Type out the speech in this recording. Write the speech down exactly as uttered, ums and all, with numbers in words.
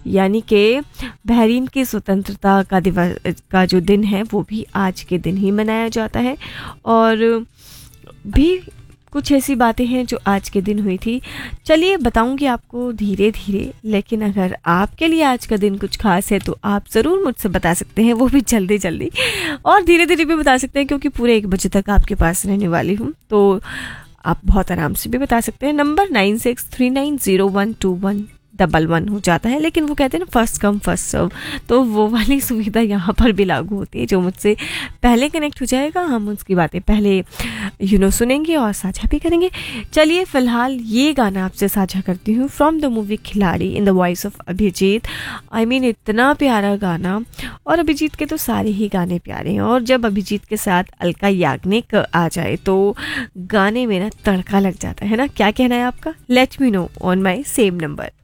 यानी कि बहरीन की स्वतंत्रता का दिवस का जो दिन है वो भी आज के दिन ही मनाया जाता है। और भी कुछ ऐसी बातें हैं जो आज के दिन हुई थी, चलिए बताऊंगी आपको धीरे धीरे। लेकिन अगर आपके लिए आज का दिन कुछ खास है तो आप ज़रूर मुझसे बता सकते हैं, वो भी जल्दी जल्दी और धीरे धीरे भी बता सकते हैं, क्योंकि पूरे एक बजे तक आपके पास रहने वाली हूँ। तो आप बहुत आराम से भी बता सकते हैं। Number nine six three nine zero one two one double one हो जाता है, लेकिन वो कहते हैं ना फर्स्ट कम फर्स्ट सर्व, तो वो वाली सुविधा यहाँ पर भी लागू होती है। जो मुझसे पहले कनेक्ट हो जाएगा हम उसकी बातें पहले यू नो सुनेंगे और साझा भी करेंगे। चलिए फिलहाल ये गाना आपसे साझा करती हूँ फ्रॉम द मूवी खिलाड़ी in the voice of Abhijit. I mean इतना प्यारा गाना, और अभिजीत के तो सारे ही गाने प्यारे हैं, और जब अभिजीत के साथ अलका याग्निक आ जाए तो गाने में ना तड़का लग जाता है ना। क्या कहना है आपका? Let me know on my same number.